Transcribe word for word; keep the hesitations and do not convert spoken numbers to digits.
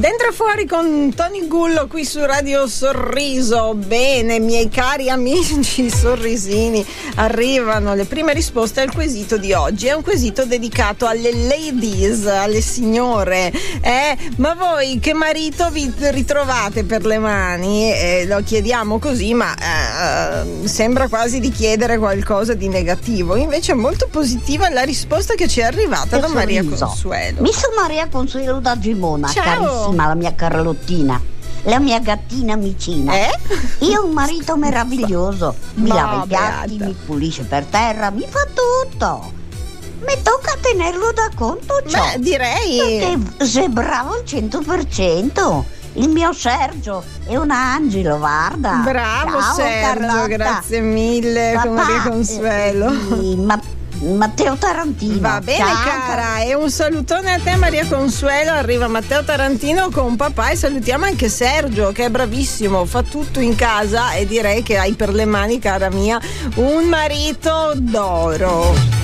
Dentro e fuori con Tony Gullo qui su Radio Sorriso. Bene, miei cari amici sorrisini, arrivano le prime risposte al quesito di oggi. È un quesito dedicato alle ladies, alle signore. Eh, ma voi che marito vi ritrovate per le mani? Eh, lo chiediamo così, ma eh, sembra quasi di chiedere qualcosa di negativo. Invece è molto positiva la risposta che ci è arrivata da Maria Consuelo. Mi sono Maria Consuelo da Gimona. Ciao. Carissima, la mia Carlottina, la mia gattina vicina. Eh? Io ho un marito meraviglioso, mi No, lava i piatti, beata. mi pulisce per terra, mi fa tutto. Mi tocca tenerlo da conto ciò. Beh, direi Perché sei bravo al cento per cento. Il mio Sergio è un angelo, guarda. bravo Ciao, Sergio, Carlotta. grazie mille. Papà, con Maria Consuelo. eh, eh, ma Matteo Tarantino. Va bene, Ciao, cara, e un salutone a te Maria Consuelo. Arriva Matteo Tarantino con papà e salutiamo anche Sergio che è bravissimo, fa tutto in casa e direi che hai per le mani, cara mia, un marito d'oro.